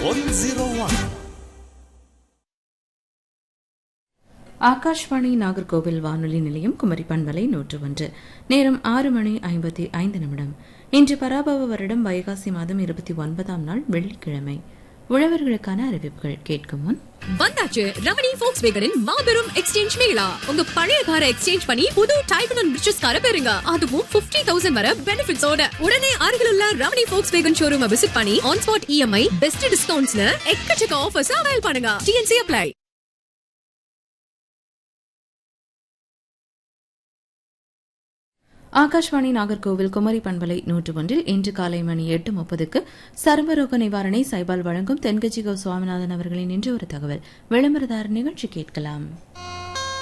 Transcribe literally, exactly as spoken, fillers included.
One zero one. Akashvani Nagercoil வானொலி நிலையம் குமரி பண்பலை நூற்று ஒன்று. நேரம் ஆறு மணி ஐம்பத்தி ஐந்து நிமிடம். இன்று பராபவ வருடம் வைகாசி மாதம் இருபத்தி ஒன்பதாம் நாள் வெள்ளிக்கிழமை. உழவர்களுக்கான அறிவிப்புகள் கேட்கும் முன் வந்தாச்சு ரமணி ஃபோக்ஸ்வேகனின் மாபெரும் எக்ஸ்சேஞ்ச் மேளா. உங்க பழைய காரை எக்ஸ்சேஞ்ச் பண்ணி புது டைப் அண்ட் ரிச்சஸ் காரை பெறுங்க. அதுவும் பிப்டி தௌசண்ட் வரை பெனிஃபிட்ஸோட. உடனே அருகில் உள்ள ரமணி ஃபோக்ஸ்வேகன் ஷோரூமை விசிட் பண்ணி ஆன் ஸ்பாட் இஎம்ஐ பெஸ்ட் டிஸ்கவுண்ட்ஸ்ல எக்கச்சக்க ஆஃபர்ஸ் அவைல் பண்ணுங்க. DNC apply. ஆகாஷ்வாணி நாகர்கோவில் குமரி பண்பலை நூற்று ஒன்றில் இன்று காலை மணி எட்டு முப்பதுக்கு சர்மரோக நிவாரணை சைபால் வழங்கும் தென்கட்சி கோ சுவாமிநாதன் அவர்களின் இன்று ஒரு தகவல் விளம்பரதார நிகழ்ச்சி கேட்கலாம்.